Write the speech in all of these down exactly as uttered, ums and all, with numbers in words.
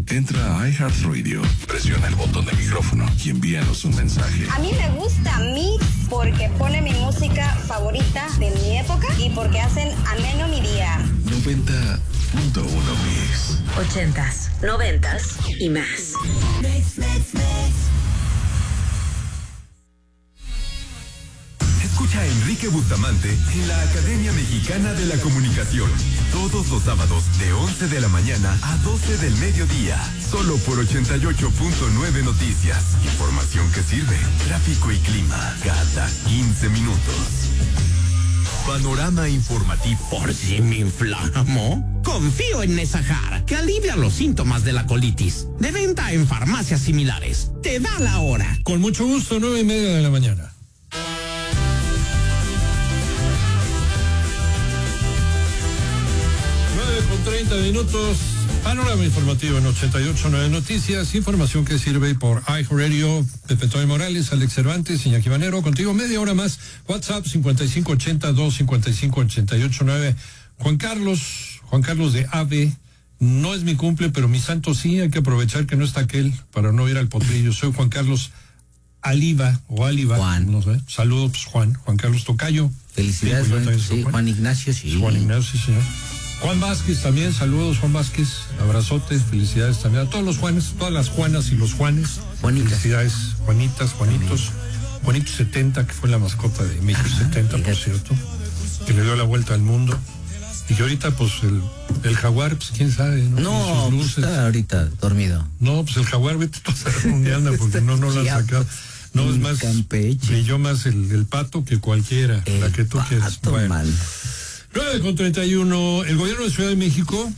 Entra a iHeartRadio, presiona el botón de micrófono y envíanos un mensaje. A mí me gusta Mix porque pone mi música favorita de mi época y porque hacen ameno mi día. noventa punto uno Mix. Ochentas, noventas y más. Mix, mix, mix. Escucha a Enrique Bustamante en la Academia Mexicana de la Comunicación. Todos los sábados de once de la mañana a doce del mediodía. Solo por ochenta y ocho punto nueve Noticias. Información que sirve. Tráfico y clima cada quince minutos. Panorama informativo. Por si me inflamo, confío en Nesajar, que alivia los síntomas de la colitis. De venta en farmacias similares. Te da la hora. Con mucho gusto, nueve y media de la mañana. Con treinta minutos, panorama informativo en ochenta y ocho punto nueve Noticias, información que sirve por iHeartRadio. Pepe Toy Morales, Alex Cervantes, Iñaki Manero, contigo media hora más. WhatsApp cincuenta y cinco ochenta, dos cincuenta y cinco ochenta y ocho nueve. Juan Carlos, Juan Carlos de A B, no es mi cumple, pero mi santo sí, hay que aprovechar que no está aquel para no ir al potrillo. Soy Juan Carlos Aliva o Aliva, Juan. No sé. Saludos, pues, Juan, Juan Carlos Tocayo. Felicidades, Sí, Juan, sí, Juan. Juan Ignacio, sí. Juan Ignacio, sí, señor. Juan Vázquez también, saludos Juan Vázquez, abrazotes, felicidades también a todos los Juanes, todas las Juanas y los Juanes. Juanitas. Felicidades, Juanitas, Juanitos. Juanito setenta, que fue la mascota de México setenta, por cierto, que le dio la vuelta al mundo. Y que ahorita, pues, el, el jaguar, pues, quién sabe, ¿no? No, pues, está ahorita dormido. No, pues el jaguar, vete tú a saber dónde anda, porque no, no la han sacado. No, es más, Campeche. brilló más el, el pato que cualquiera, el la que tú pato, quieras. Bueno. mal. nueve con treinta y uno, el gobierno de Ciudad de México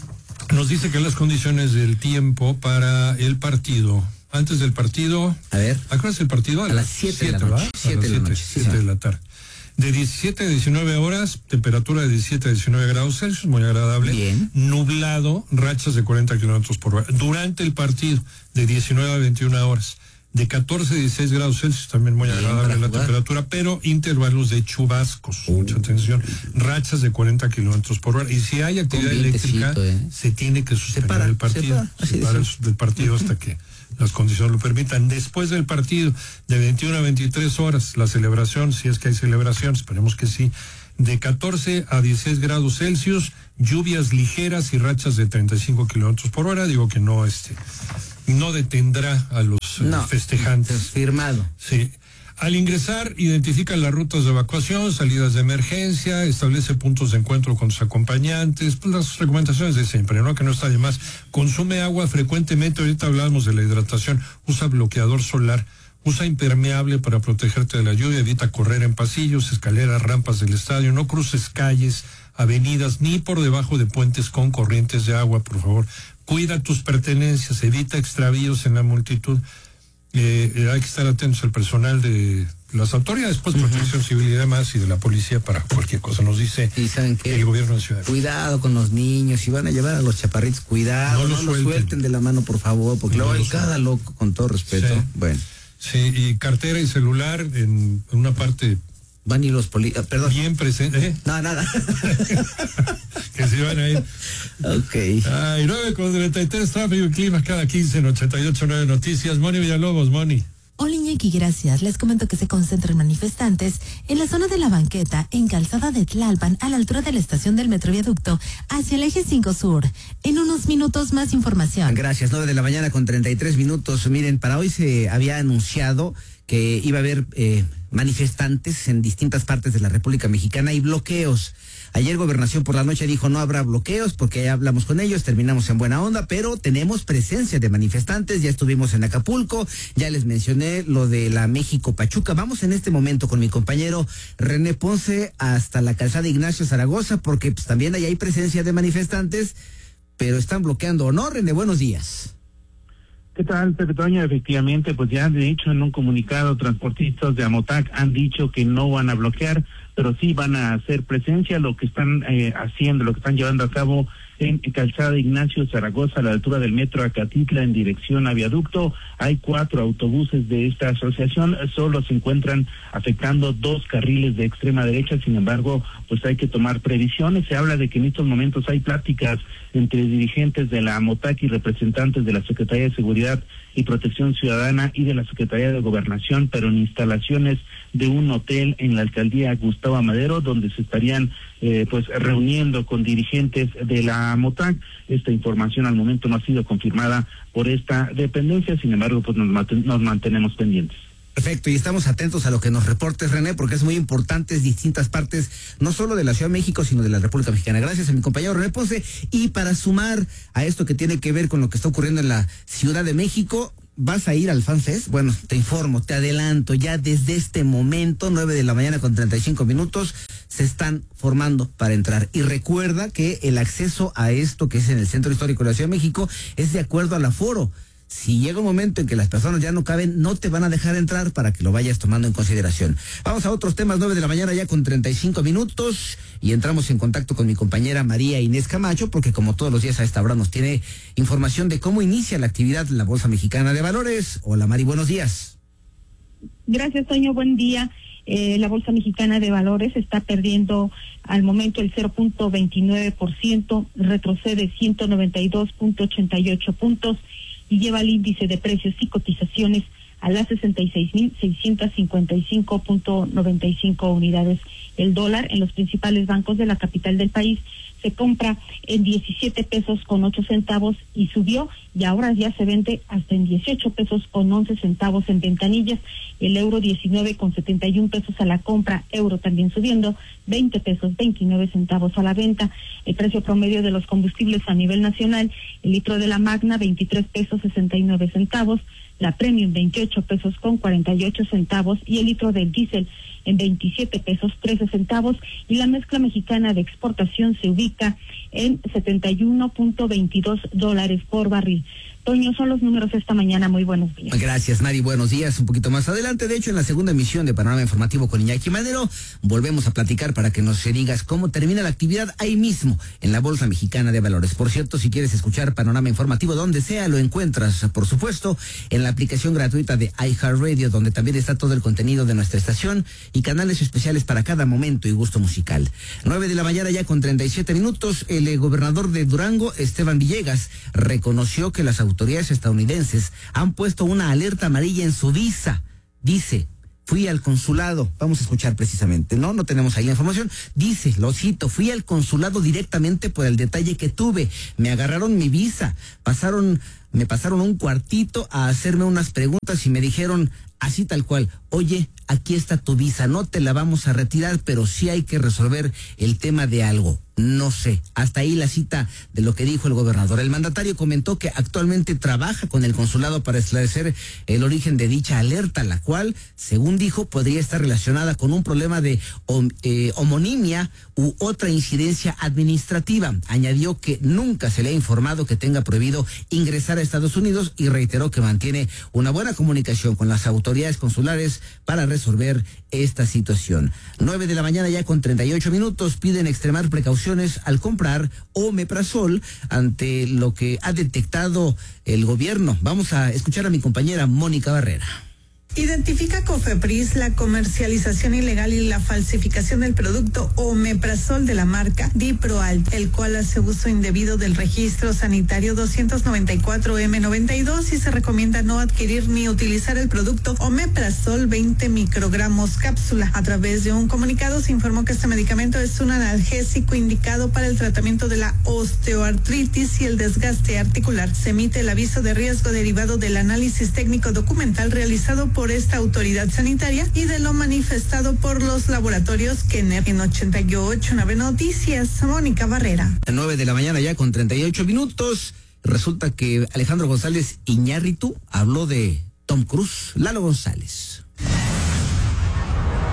nos dice que las condiciones del tiempo para el partido, antes del partido, a ver, ¿a qué hora es el partido? A, a las siete de la noche, siete de la noche, siete de la tarde. De diecisiete a diecinueve horas, temperatura de diecisiete a diecinueve grados Celsius, muy agradable. Bien. Nublado, rachas de cuarenta kilómetros por hora. Durante el partido, de diecinueve a veintiuna horas. De catorce a dieciséis grados Celsius, también muy Bien, agradable la jugar. temperatura, pero intervalos de chubascos, Uh, mucha atención, rachas de cuarenta kilómetros por hora. Y si hay actividad eléctrica, ¿eh? se tiene que suspender para, el partido, se para, se para el, el partido hasta que las condiciones lo permitan. Después del partido, de veintiuna a veintitrés horas, la celebración, si es que hay celebración, esperemos que sí, de catorce a dieciséis grados Celsius, lluvias ligeras y rachas de treinta y cinco kilómetros por hora. Digo que no, este, no detendrá a los no, eh, festejantes. Firmado. Sí. Al ingresar, identifica las rutas de evacuación, salidas de emergencia, establece puntos de encuentro con sus acompañantes, pues las recomendaciones de siempre, ¿no? Que no está de más. Consume agua frecuentemente, ahorita hablábamos de la hidratación, usa bloqueador solar, usa impermeable para protegerte de la lluvia, evita correr en pasillos, escaleras, rampas del estadio, no cruces calles, avenidas, ni por debajo de puentes con corrientes de agua, por favor. Cuida tus pertenencias, evita extravíos en la multitud. Eh, eh, hay que estar atentos al personal de las autoridades, pues, uh-huh. Protección Civil y demás, y de la policía para cualquier cosa, nos dice ¿Y saben qué? El gobierno de Ciudad. Cuidado con los niños, si van a llevar a los chaparritos, cuidado, no, no los suelten. suelten de la mano, por favor, porque no luego hay cada loco, con todo respeto. Sí. Bueno. Sí, y cartera y celular en una parte... Van y los poli... Ah, perdón. Bien presente. ¿eh? No, nada. Que se van a ir. Ok. Ay, nueve con treinta y tres, tráfico y clima cada quince en ochenta y ocho nueve Noticias. Moni Villalobos, Moni. Hola Iñaki, gracias. Les comento que se concentran manifestantes en la zona de la banqueta, en Calzada de Tlalpan, a la altura de la estación del Metroviaducto, hacia el eje cinco Sur. En unos minutos más información. Gracias, nueve de la mañana con treinta y tres minutos. Miren, para hoy se había anunciado que iba a haber eh, manifestantes en distintas partes de la República Mexicana y bloqueos. Ayer Gobernación por la noche dijo no habrá bloqueos porque ya hablamos con ellos, terminamos en buena onda, pero tenemos presencia de manifestantes, ya estuvimos en Acapulco, ya les mencioné lo de la México Pachuca. Vamos en este momento con mi compañero René Ponce hasta la calzada Ignacio Zaragoza porque pues, también ahí hay presencia de manifestantes, pero están bloqueando, ¿o no, René? Buenos días. ¿Qué tal, Pepe Toño? Efectivamente, pues ya de hecho en un comunicado transportistas de Amotac han dicho que no van a bloquear, pero sí van a hacer presencia. Lo que están eh, haciendo, lo que están llevando a cabo en Calzada Ignacio Zaragoza, a la altura del metro Acatitla, en dirección a Viaducto. Hay cuatro autobuses de esta asociación, solo se encuentran afectando dos carriles de extrema derecha, sin embargo, pues hay que tomar previsiones. Se habla de que en estos momentos hay pláticas entre dirigentes de la AMOTAC y representantes de la Secretaría de Seguridad y Protección Ciudadana y de la Secretaría de Gobernación, pero en instalaciones de un hotel en la alcaldía Gustavo Amadero, donde se estarían eh, pues reuniendo con dirigentes de la AMOTAC. Esta información al momento no ha sido confirmada por esta dependencia, sin embargo, pues nos, manten- nos mantenemos pendientes. Perfecto, y estamos atentos a lo que nos reportes, René, porque es muy importante, es distintas partes, no solo de la Ciudad de México, sino de la República Mexicana. Gracias a mi compañero René Ponce. Y para sumar a esto que tiene que ver con lo que está ocurriendo en la Ciudad de México, ¿vas a ir al FanFest? Bueno, te informo, te adelanto, ya desde este momento, nueve de la mañana con treinta y cinco minutos, se están formando para entrar. Y recuerda que el acceso a esto que es en el Centro Histórico de la Ciudad de México es de acuerdo al aforo. Si llega un momento en que las personas ya no caben, no te van a dejar entrar, para que lo vayas tomando en consideración. Vamos a otros temas, nueve de la mañana ya con treinta y cinco minutos, y entramos en contacto con mi compañera María Inés Camacho, porque como todos los días a esta hora nos tiene información de cómo inicia la actividad de la Bolsa Mexicana de Valores. Hola Mari, buenos días. Gracias, Toño, buen día. Eh, la Bolsa Mexicana de Valores está perdiendo al momento el cero punto veintinueve por ciento, retrocede ciento noventa y dos punto ochenta y ocho puntos, y lleva el índice de precios y cotizaciones a las sesenta y seis mil seiscientos cincuenta y cinco punto noventa y cinco unidades. El dólar en los principales bancos de la capital del país se compra en diecisiete pesos con ocho centavos y subió, y ahora ya se vende hasta en dieciocho pesos con once centavos en ventanillas. El euro diecinueve con setenta y un pesos a la compra, euro también subiendo, veinte pesos veintinueve centavos a la venta. El precio promedio de los combustibles a nivel nacional, el litro de la Magna veintitrés pesos sesenta y nueve centavos, la Premium veintiocho pesos con cuarenta y ocho centavos, y el litro del diésel en veintisiete pesos trece centavos, y la mezcla mexicana de exportación se ubica en setenta y uno punto veintidós dólares por barril. Toño, son los números esta mañana. Muy buenos días. Gracias, Mari. Buenos días. Un poquito más adelante, de hecho, en la segunda emisión de Panorama Informativo con Iñaki Madero, volvemos a platicar para que nos digas cómo termina la actividad ahí mismo, en la Bolsa Mexicana de Valores. Por cierto, si quieres escuchar Panorama Informativo donde sea, lo encuentras, por supuesto, en la aplicación gratuita de iHeartRadio, donde también está todo el contenido de nuestra estación y canales especiales para cada momento y gusto musical. Nueve de la mañana ya con treinta y siete minutos, el eh, gobernador de Durango, Esteban Villegas, reconoció que las autoridades estadounidenses han puesto una alerta amarilla en su visa. Dice, fui al consulado, vamos a escuchar precisamente, no, no tenemos ahí la información, dice, lo cito, fui al consulado directamente por el detalle que tuve, me agarraron mi visa, pasaron, me pasaron un cuartito a hacerme unas preguntas y me dijeron, así tal cual, oye, aquí está tu visa, no te la vamos a retirar, pero sí hay que resolver el tema de algo. No sé, hasta ahí la cita de lo que dijo el gobernador. El mandatario comentó que actualmente trabaja con el consulado para esclarecer el origen de dicha alerta, la cual, según dijo, podría estar relacionada con un problema de eh, homonimia u otra incidencia administrativa. Añadió que nunca se le ha informado que tenga prohibido ingresar a Estados Unidos y reiteró que mantiene una buena comunicación con las autoridades consulares para resolver esta situación. Nueve de la mañana ya con treinta y ocho minutos, piden extremar precauciones al comprar omeprazol ante lo que ha detectado el gobierno. Vamos a escuchar a mi compañera Mónica Barrera. Identifica Cofepris la comercialización ilegal y la falsificación del producto omeprazol de la marca Diproal, el cual hace uso indebido del registro sanitario doscientos noventa y cuatro eme noventa y dos, y se recomienda no adquirir ni utilizar el producto omeprazol veinte microgramos cápsula. A través de un comunicado se informó que este medicamento es un analgésico indicado para el tratamiento de la osteoartritis y el desgaste articular. Se emite el aviso de riesgo derivado del análisis técnico documental realizado por por esta autoridad sanitaria y de lo manifestado por los laboratorios Kenner. En ochenta y ocho Nave Noticias, Mónica Barrera. A nueve de la mañana ya con treinta y ocho minutos, resulta que Alejandro González Iñárritu habló de Tom Cruise. Lalo González.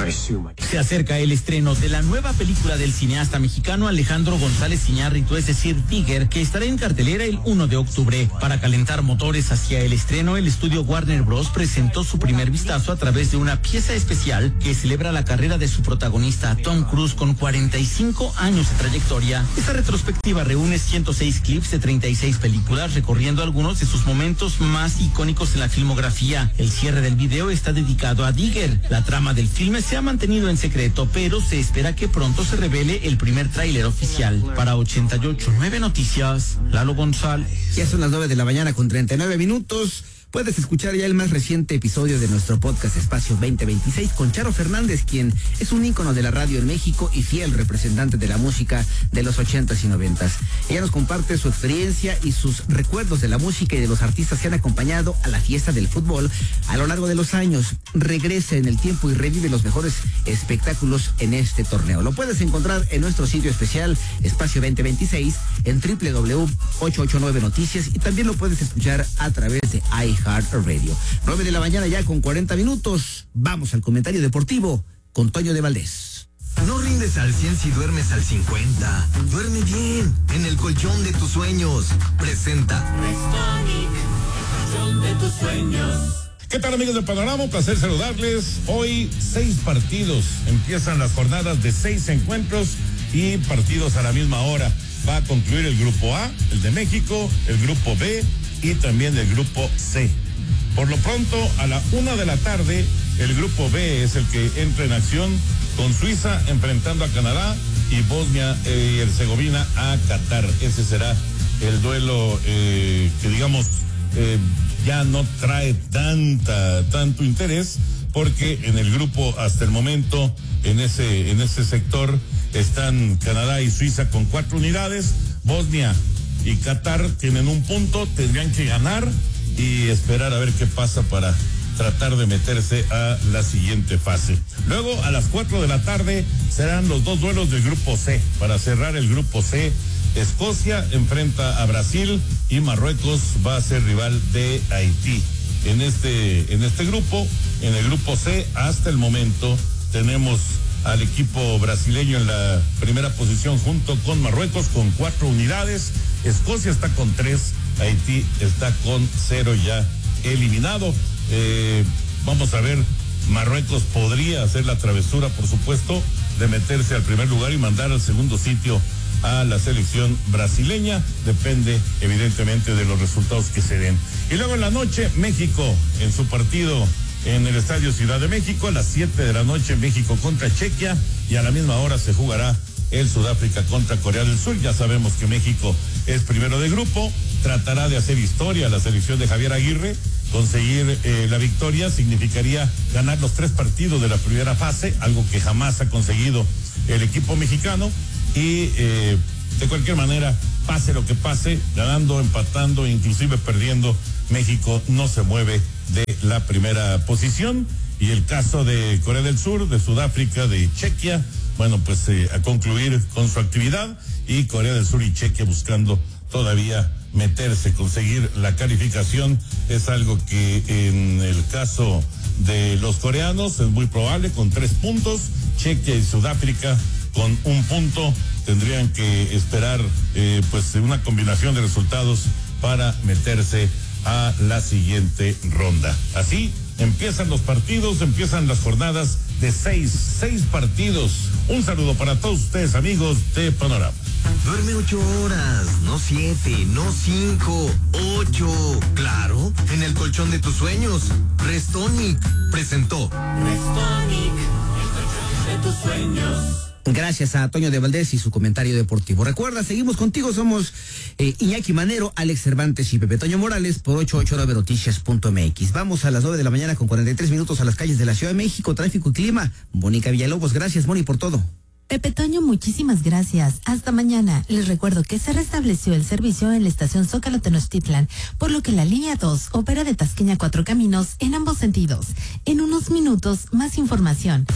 Se acerca el estreno de la nueva película del cineasta mexicano Alejandro González Iñárritu, es decir, Tigger, que estará en cartelera el uno de octubre. Para calentar motores hacia el estreno, el estudio Warner Bros. Presentó su primer vistazo a través de una pieza especial que celebra la carrera de su protagonista, Tom Cruise, con cuarenta y cinco años de trayectoria. Esta retrospectiva reúne ciento seis clips de treinta y seis películas, recorriendo algunos de sus momentos más icónicos en la filmografía. El cierre del video está dedicado a Tigger. La trama del filme se ha mantenido en secreto, pero se espera que pronto se revele el primer tráiler oficial. Para ochenta y ocho punto nueve Noticias, Lalo González. Ya son las nueve de la mañana con treinta y nueve minutos. Puedes escuchar ya el más reciente episodio de nuestro podcast Espacio veinte veintiséis con Charo Fernández, quien es un ícono de la radio en México y fiel representante de la música de los ochentas y noventas. Ella nos comparte su experiencia y sus recuerdos de la música y de los artistas que han acompañado a la fiesta del fútbol a lo largo de los años. Regresa en el tiempo y revive los mejores espectáculos en este torneo. Lo puedes encontrar en nuestro sitio especial Espacio veinte veintiséis en doble u doble u doble u punto ochocientos ochenta y nueve Noticias y también lo puedes escuchar a través de iHeart Radio. nueve de la mañana ya con cuarenta minutos. Vamos al comentario deportivo con Toño de Valdés. No rindes al cien si duermes al cincuenta. Duerme bien en el colchón de tus sueños. Presenta Restonic, el colchón de tus sueños. ¿Qué tal, amigos de Panorama? Un placer saludarles. Hoy seis partidos. Empiezan las jornadas de seis encuentros y partidos a la misma hora. Va a concluir el grupo A, el de México, el grupo B y también el grupo C. Por lo pronto, a la una de la tarde, el grupo B es el que entra en acción con Suiza enfrentando a Canadá y Bosnia y Herzegovina a Qatar. Ese será el duelo eh, que digamos eh, ya no trae tanta tanto interés, porque en el grupo hasta el momento en ese en ese sector están Canadá y Suiza con cuatro unidades, Bosnia y Qatar tienen un punto, tendrían que ganar y esperar a ver qué pasa para tratar de meterse a la siguiente fase. Luego, a las cuatro de la tarde, serán los dos duelos del grupo C. Para cerrar el grupo C, Escocia enfrenta a Brasil y Marruecos va a ser rival de Haití. En este, en este grupo, en el grupo C, hasta el momento, tenemos al equipo brasileño en la primera posición junto con Marruecos con cuatro unidades. Escocia está con tres, Haití está con cero ya eliminado. Eh, vamos a ver, Marruecos podría hacer la travesura, por supuesto, de meterse al primer lugar y mandar al segundo sitio a la selección brasileña. Depende, evidentemente, de los resultados que se den. Y luego en la noche, México en su partido en el Estadio Ciudad de México, a las siete de la noche, México contra Chequia, y a la misma hora se jugará el Sudáfrica contra Corea del Sur. Ya sabemos que México es primero de grupo, tratará de hacer historia la selección de Javier Aguirre. Conseguir eh, la victoria significaría ganar los tres partidos de la primera fase, algo que jamás ha conseguido el equipo mexicano, y eh, de cualquier manera, pase lo que pase, ganando, empatando, inclusive perdiendo, México no se mueve de la primera posición. Y el caso de Corea del Sur, de Sudáfrica, de Chequia, bueno, pues eh, a concluir con su actividad, y Corea del Sur y Chequia buscando todavía meterse, conseguir la calificación. Es algo que en el caso de los coreanos es muy probable, con tres puntos. Chequia y Sudáfrica con un punto tendrían que esperar eh, pues una combinación de resultados para meterse a la siguiente ronda. Así empiezan los partidos, empiezan las jornadas de seis, seis partidos. Un saludo para todos ustedes, amigos de Panorama. Duerme ocho horas, no siete, no cinco, ocho. Claro, en el colchón de tus sueños. Restonic presentó. Restonic, el colchón de tus sueños. Gracias a Toño de Valdés y su comentario deportivo. Recuerda, seguimos contigo, somos eh, Iñaki Manero, Alex Cervantes y Pepe Toño Morales por ochocientos ochenta y nueve noticias punto m x. Vamos a las nueve de la mañana con cuarenta y tres minutos a las calles de la Ciudad de México, tráfico y clima. Mónica Villalobos, gracias, Moni, por todo. Pepe Toño, muchísimas gracias. Hasta mañana. Les recuerdo que se restableció el servicio en la estación Zócalo Tenochtitlan, por lo que la línea dos opera de Tasqueña a Cuatro Caminos en ambos sentidos. En unos minutos, más información.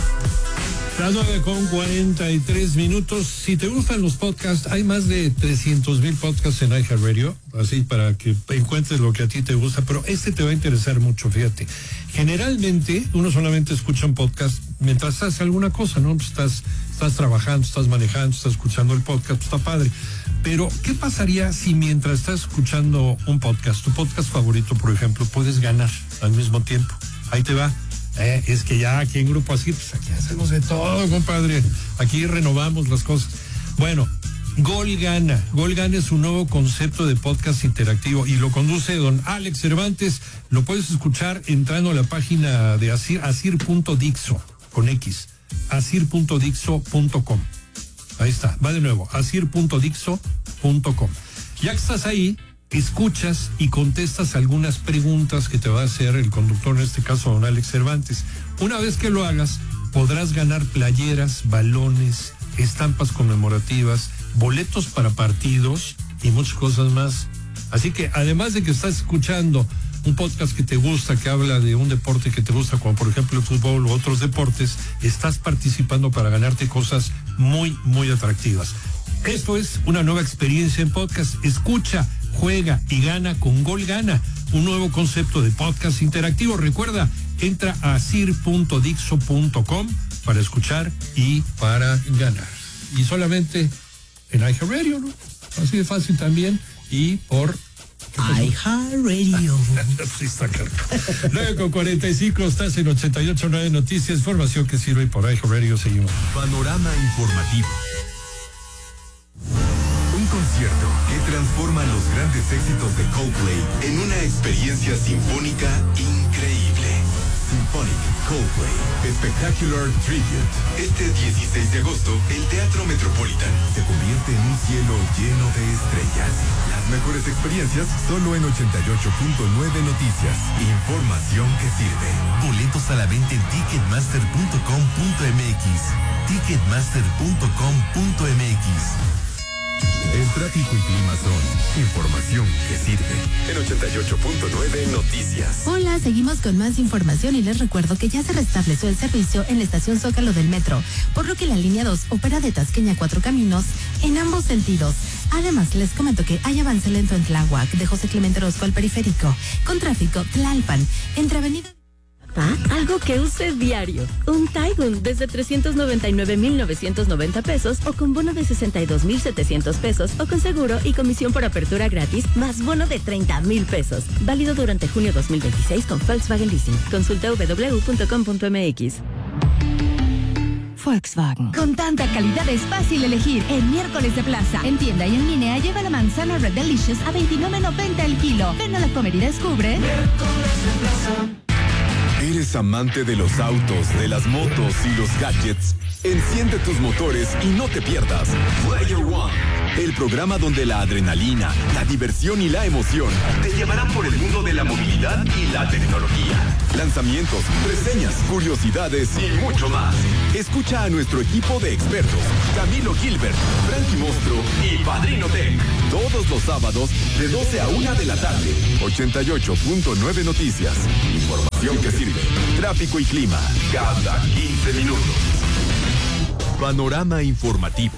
Las nueve con cuarenta y tres minutos. Si te gustan los podcasts, hay más de trescientos mil podcasts en iHeartRadio, así para que encuentres lo que a ti te gusta, pero este te va a interesar mucho, fíjate. Generalmente uno solamente escucha un podcast mientras haces alguna cosa, ¿no? Pues estás, estás trabajando, estás manejando, estás escuchando el podcast, pues está padre. Pero, ¿qué pasaría si mientras estás escuchando un podcast, tu podcast favorito, por ejemplo, puedes ganar al mismo tiempo? Ahí te va. Eh, es que ya aquí en Grupo Asir, pues aquí hacemos de todo, compadre. Aquí renovamos las cosas. Bueno, Gol Gana. Gol Gana es un nuevo concepto de podcast interactivo y lo conduce don Alex Cervantes. Lo puedes escuchar entrando a la página de Asir, asir punto dixo, con X, asir punto dixo punto com. Ahí está, va de nuevo, asir punto dixo punto com. Ya que estás ahí, escuchas y contestas algunas preguntas que te va a hacer el conductor, en este caso don Alex Cervantes. Una vez que lo hagas, podrás ganar playeras, balones, estampas conmemorativas, boletos para partidos y muchas cosas más. Así que además de que estás escuchando un podcast que te gusta, que habla de un deporte que te gusta, como por ejemplo el fútbol u otros deportes, estás participando para ganarte cosas muy, muy atractivas. Esto es una nueva experiencia en podcast. Escucha, juega y gana con Gol Gana, un nuevo concepto de podcast interactivo. Recuerda, entra a asir punto dixo punto com para escuchar y para ganar. Y solamente en iHeartRadio, ¿no? Así de fácil también. Y por iHeartRadio. Sí, está claro. nueve con cuarenta y cinco, estás en ochenta y ocho punto nueve Noticias, información que sirve, y por iHeartRadio seguimos. Panorama informativo. Un concierto que transforma los grandes éxitos de Coldplay en una experiencia sinfónica increíble. Symphonic Coldplay Spectacular Tribute. Este dieciséis de agosto, el Teatro Metropolitan se convierte en un cielo lleno de estrellas. Las mejores experiencias solo en ochenta y ocho punto nueve Noticias. Información que sirve. Boletos a la venta en ticketmaster punto com punto m x. ticketmaster punto com punto m x. El tráfico y clima son información que sirve en ochenta y ocho punto nueve Noticias. Hola, seguimos con más información y les recuerdo que ya se restableció el servicio en la estación Zócalo del metro, por lo que la línea dos opera de Tasqueña a Cuatro Caminos en ambos sentidos. Además, les comento que hay avance lento en Tláhuac, de José Clemente Orozco al Periférico, con tráfico Tlalpan, entre Avenida... Algo que use diario. Un Taigun desde trescientos noventa y nueve mil novecientos noventa pesos o con bono de sesenta y dos mil setecientos pesos o con seguro y comisión por apertura gratis más bono de treinta mil pesos. Válido durante junio dos mil veintiséis con Volkswagen Leasing. Consulta doble u doble u doble u punto com punto m x. Volkswagen. Con tanta calidad es fácil elegir. El miércoles de plaza, en tienda y en línea, lleva la manzana Red Delicious a veintinueve noventa el kilo. Ven a la comer y descubre. Miércoles de plaza. ¿Eres amante de los autos, de las motos y los gadgets? Enciende tus motores y no te pierdas Player One, el programa donde la adrenalina, la diversión y la emoción te llevarán por el mundo de la movilidad y la tecnología. Lanzamientos, reseñas, curiosidades y mucho más. Escucha a nuestro equipo de expertos, Camilo Gilbert, Frankie Monstruo y Padrino Tech, todos los sábados de doce a una de la tarde. ochenta y ocho punto nueve Noticias. Información que sirve. Tráfico y clima cada quince minutos. Panorama informativo.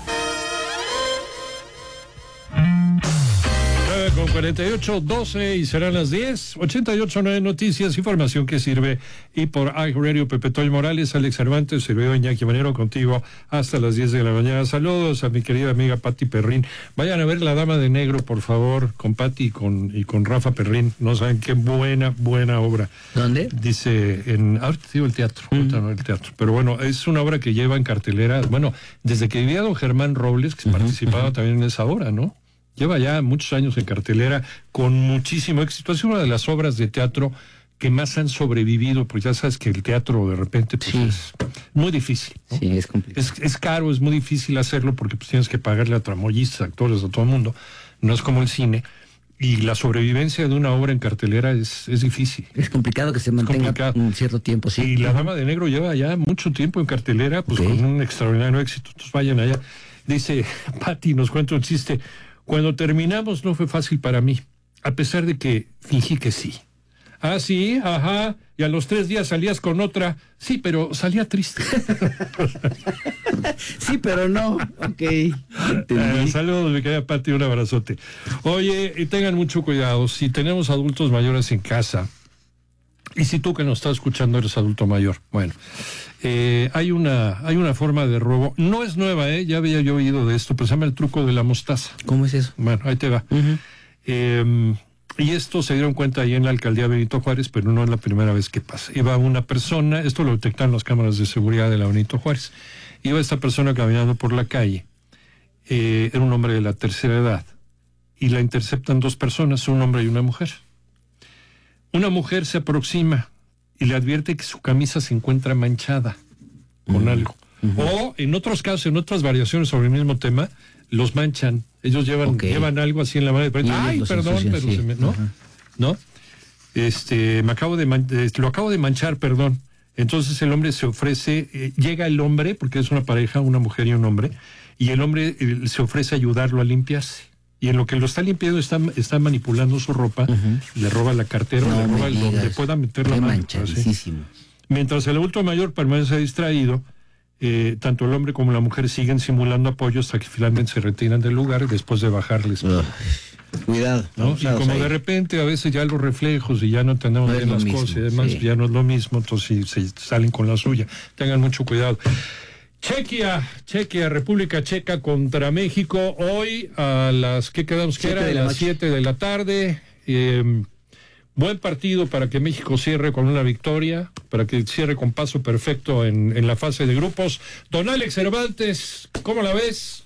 Con cuarenta y ocho, doce y serán las diez. ochenta y ocho punto nueve Noticias, información que sirve. Y por iHeartRadio, Pepe Toy Morales, Alex Cervantes, Sergio Iñaki Manero contigo hasta las diez de la mañana. Saludos a mi querida amiga Patti Perrín. Vayan a ver La Dama de Negro, por favor, con Patti y con, y con Rafa Perrín. No saben qué buena, buena obra. ¿Dónde? Dice, en, ahorita digo el teatro, mm. ahorita no el teatro. Pero bueno, es una obra que lleva en cartelera, bueno, desde que vivía don Germán Robles, que uh-huh, participaba uh-huh. también en esa obra, ¿no? Lleva ya muchos años en cartelera con muchísimo éxito. Es una de las obras de teatro que más han sobrevivido, pues ya sabes que el teatro de repente pues, sí. es muy difícil, ¿no? Sí, es complicado. Es, es caro, es muy difícil hacerlo porque pues tienes que pagarle a tramoyistas, actores, a todo el mundo. No es como el cine. Y la sobrevivencia de una obra en cartelera es, es difícil. Es complicado que se mantenga un cierto tiempo, sí. Y La Dama de Negro lleva ya mucho tiempo en cartelera, pues okay. con un extraordinario éxito. Entonces vayan allá. Dice Patti, nos cuenta un chiste. Cuando terminamos no fue fácil para mí, a pesar de que fingí que sí. Ah, sí, ajá, y a los tres días salías con otra. Sí, pero salía triste. Sí, pero no, ok. Eh, saludos, mi querida Pati, un abrazote. Oye, y tengan mucho cuidado, si tenemos adultos mayores en casa, Y si tú que nos estás escuchando eres adulto mayor, bueno, eh, hay una hay una forma de robo, no es nueva, eh, ya había yo oído de esto, pero se llama el truco de la mostaza. ¿Cómo es eso? Bueno, ahí te va. Uh-huh. Eh, y esto se dieron cuenta ahí en la alcaldía Benito Juárez, pero no es la primera vez que pasa. Iba una persona, esto lo detectaron las cámaras de seguridad de la Benito Juárez, iba esta persona caminando por la calle, eh, era un hombre de la tercera edad, y la interceptan dos personas, un hombre y una mujer. Una mujer se aproxima y le advierte que su camisa se encuentra manchada con uh-huh. algo. Uh-huh. O, en otros casos, en otras variaciones sobre el mismo tema, los manchan. Ellos llevan okay. llevan algo así en la mano y dicen, ay, perdón, ensucian, pero sí. se me... ¿No? Uh-huh. ¿No? Este, me acabo de... Man... Lo acabo de manchar, perdón. Entonces el hombre se ofrece... Eh, llega el hombre, porque es una pareja, una mujer y un hombre, y el hombre eh, se ofrece a ayudarlo a limpiarse. Y en lo que lo está limpiando, está, está manipulando su ropa, uh-huh. le roba la cartera, no, le roba el donde pueda meter la mano. Mientras el adulto mayor permanece distraído, eh, tanto el hombre como la mujer siguen simulando apoyo hasta que finalmente se retiran del lugar después de bajarles. Uh, cuidado. ¿No? Y como ahí. De repente a veces ya los reflejos y ya no tenemos no bien las mismo, cosas y además sí. ya no es lo mismo, entonces se salen con la suya. Tengan mucho cuidado. Chequia, Chequia, República Checa contra México, hoy a las, ¿qué quedamos que era? A las siete de la tarde. Eh, buen partido para que México cierre con una victoria, para que cierre con paso perfecto en, en la fase de grupos. Don Alex Cervantes, ¿cómo la ves?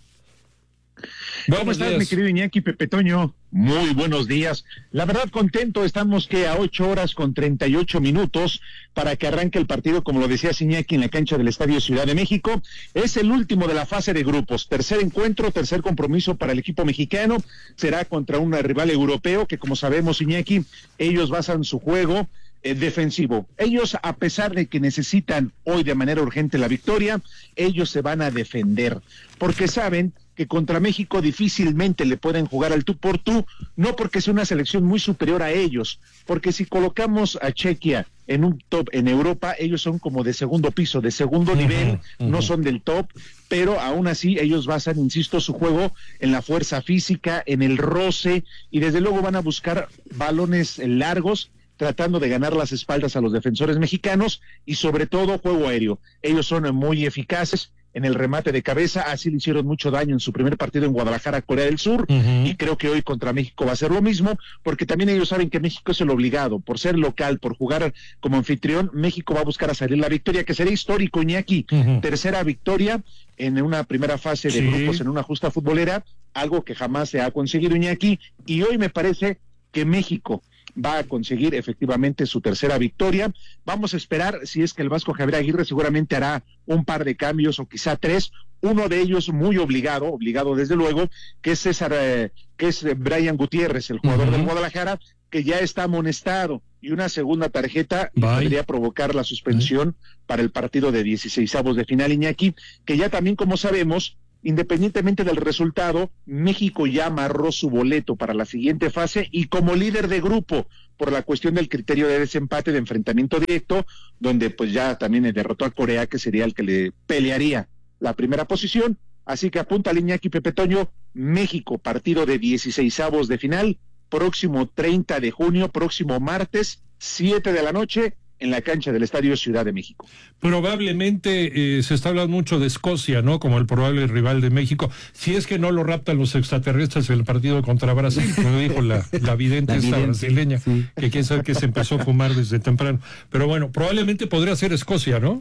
¿Cómo Buenos estás, días. Mi querido Iñaki Pepe Toño? Muy buenos días. La verdad, contento, estamos que a ocho horas con treinta y ocho minutos para que arranque el partido, como lo decía Iñaki, en la cancha del Estadio Ciudad de México. Es el último de la fase de grupos. Tercer encuentro, tercer compromiso para el equipo mexicano. Será contra un rival europeo que, como sabemos, Iñaki, ellos basan su juego eh, defensivo. Ellos, a pesar de que necesitan hoy de manera urgente la victoria, ellos se van a defender, porque saben que contra México difícilmente le pueden jugar al tú por tú, no porque sea una selección muy superior a ellos, porque si colocamos a Chequia en un top en Europa, ellos son como de segundo piso, de segundo uh-huh, nivel, uh-huh. no son del top, pero aún así ellos basan, insisto, su juego en la fuerza física, en el roce, y desde luego van a buscar balones largos, tratando de ganar las espaldas a los defensores mexicanos, y sobre todo juego aéreo. Ellos son muy eficaces en el remate de cabeza, así le hicieron mucho daño en su primer partido en Guadalajara, Corea del Sur, uh-huh. y creo que hoy contra México va a ser lo mismo, porque también ellos saben que México es el obligado, por ser local, por jugar como anfitrión, México va a buscar a salir la victoria, que sería histórico, Iñaki, uh-huh. tercera victoria en una primera fase de sí. grupos en una justa futbolera, algo que jamás se ha conseguido, Iñaki, y hoy me parece que México va a conseguir efectivamente su tercera victoria. Vamos a esperar si es que el Vasco Javier Aguirre seguramente hará un par de cambios o quizá tres, uno de ellos muy obligado, obligado desde luego, que es César, eh, que es Brian Gutiérrez, el jugador uh-huh. del Guadalajara, que ya está amonestado, y una segunda tarjeta podría provocar la suspensión uh-huh. para el partido de dieciseisavos de final, Iñaki, que ya también, como sabemos, independientemente del resultado, México ya amarró su boleto para la siguiente fase y como líder de grupo, por la cuestión del criterio de desempate de enfrentamiento directo, donde pues ya también derrotó a Corea, que sería el que le pelearía la primera posición. Así que apunta a Iñaki Pepe Toño, México, partido de dieciseisavos de final, próximo treinta de junio, próximo martes, siete de la noche, en la cancha del Estadio Ciudad de México. Probablemente eh, se está hablando mucho de Escocia, ¿no? Como el probable rival de México. Si es que no lo raptan los extraterrestres en el partido contra Brasil, como dijo la, la vidente la esta vidente, brasileña, sí. que quién sabe que se empezó a fumar desde temprano. Pero bueno, probablemente podría ser Escocia, ¿no?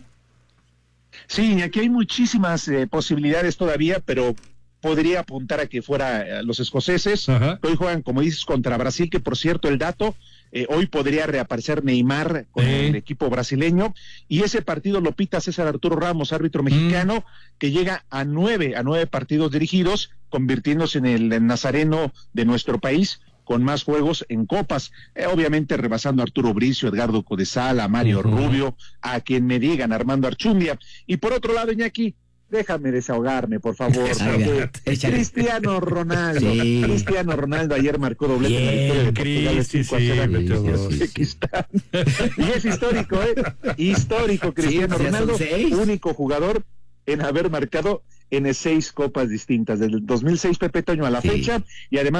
Sí, aquí hay muchísimas eh, posibilidades todavía, pero podría apuntar a que fuera eh, los escoceses. Ajá. Hoy juegan, como dices, contra Brasil, que por cierto, el dato... Eh, hoy podría reaparecer Neymar con eh. el equipo brasileño, y ese partido lo pita César Arturo Ramos, árbitro mexicano, mm. que llega a nueve, a nueve partidos dirigidos, convirtiéndose en el nazareno de nuestro país, con más juegos en copas, eh, obviamente rebasando a Arturo Bricio, Edgardo Codesal, a Mario uh-huh. Rubio, a quien me digan, Armando Archundia. Y por otro lado, Iñaki, déjame desahogarme, por favor. Cristiano Ronaldo. Sí. Cristiano Ronaldo ayer marcó doblete en la victoria de Portugal cinco a cero ante Uzbekistán. Y es histórico, ¿eh? Histórico, Cristiano sí, Ronaldo, único jugador en haber marcado en seis copas distintas, desde el dos mil seis, Pepe Toño, a la sí. fecha, y además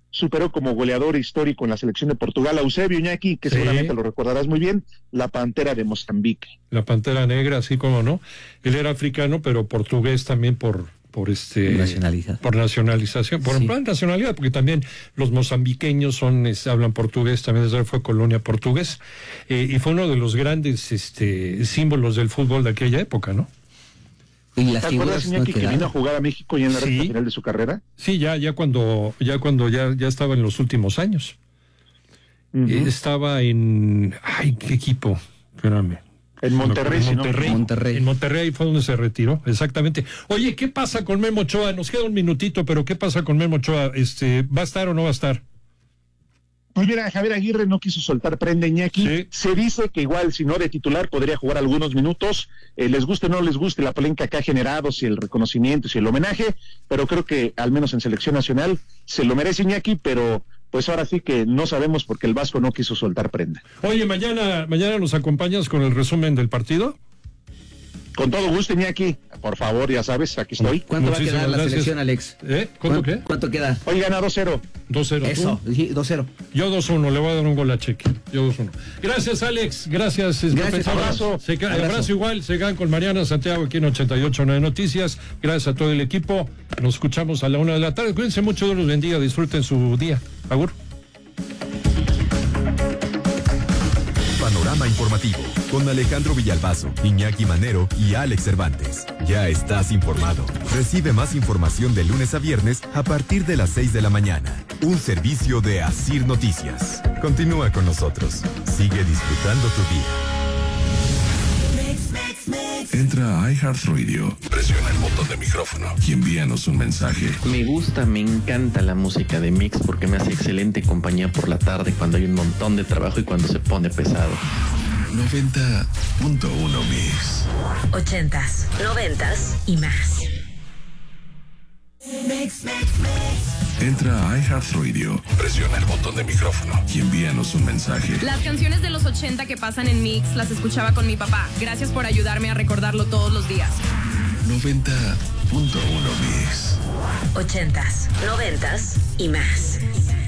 superó como goleador histórico en la selección de Portugal a Eusebio, Iñaki, que Sí. seguramente lo recordarás muy bien, la Pantera de Mozambique. La Pantera Negra, así como no. Él era africano, pero portugués también por por este Nacionalidad. por nacionalización, por Sí. plan nacionalidad, porque también los mozambiqueños son es, hablan portugués, también desde fue colonia portugués, eh, y fue uno de los grandes este símbolos del fútbol de aquella época, ¿no? Y las ¿Te acuerdas, figuras no Iñaki, que quedaron. vino a jugar a México ya en la Sí. recta final de su carrera? Sí, ya ya cuando ya cuando ya ya estaba en los últimos años. Ujú. Eh, estaba en ay, ¿qué equipo? Espérame. En Monterrey, si no. Monterrey, Monterrey. En Monterrey fue donde se retiró, exactamente. Oye, ¿qué pasa con Memo Ochoa? Nos queda un minutito, pero ¿qué pasa con Memo Ochoa? Este, ¿va a estar o no va a estar? Pues mira, Javier Aguirre no quiso soltar prenda, Iñaki. Sí. Se dice que igual, si no de titular, podría jugar algunos minutos. Eh, les guste o no les guste la polémica que ha generado, si el reconocimiento, si el homenaje, pero creo que al menos en selección nacional se lo merece, Iñaki, pero pues ahora sí que no sabemos porque el Vasco no quiso soltar prenda. Oye, mañana, mañana nos acompañas con el resumen del partido. Con todo gusto, Iñaki. Por favor, ya sabes, aquí estoy. ¿Cuánto va a Muchísimas quedar la gracias. selección, Alex? ¿Eh? ¿Cuánto qué? ¿Cuánto queda? Hoy gana dos cero. dos cero. Eso, sí, dos cero. Yo dos uno, le voy a dar un gol a Cheque. Yo dos uno. Gracias, Alex. Gracias, es Gracias, profesor. abrazo. Se ca- Abrazo. abrazo igual. Se quedan con Mariana Santiago aquí en ochenta y ocho punto nueve Noticias. Gracias a todo el equipo. Nos escuchamos a la una de la tarde. Cuídense mucho, Dios los bendiga. Disfruten su día. Agur. Panorama informativo con Alejandro Villalbazo, Iñaki Manero y Alex Cervantes. Ya estás informado. Recibe más información de lunes a viernes a partir de las seis de la mañana. Un servicio de Asir Noticias. Continúa con nosotros. Sigue disfrutando tu día. Mix, mix, mix. Entra a iHeartRadio, presiona el botón de micrófono y envíanos un mensaje. Me gusta, me encanta la música de Mix porque me hace excelente compañía por la tarde cuando hay un montón de trabajo y cuando se pone pesado. noventa punto uno Mix. Ochentas, noventas y más. Mix, mix, mix. Entra a iHeartRadio, presiona el botón de micrófono y envíanos un mensaje. Las canciones de los ochenta que pasan en Mix las escuchaba con mi papá. Gracias por ayudarme a recordarlo todos los días. noventa punto uno Mix. Ochentas, noventas y más.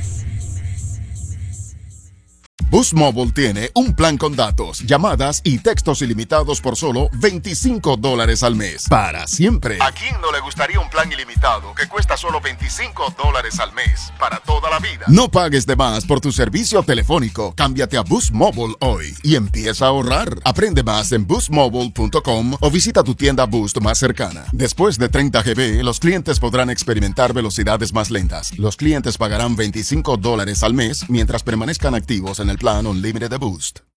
Boost Mobile tiene un plan con datos, llamadas y textos ilimitados por solo veinticinco dólares al mes. Para siempre. ¿A quién no le gustaría un plan ilimitado que cuesta solo veinticinco dólares al mes? Para toda la vida. No pagues de más por tu servicio telefónico. Cámbiate a Boost Mobile hoy y empieza a ahorrar. Aprende más en boost mobile punto com o visita tu tienda Boost más cercana. Después de treinta gigabytes, los clientes podrán experimentar velocidades más lentas. Los clientes pagarán veinticinco dólares al mes mientras permanezcan activos en el plan Unlimited de Boost.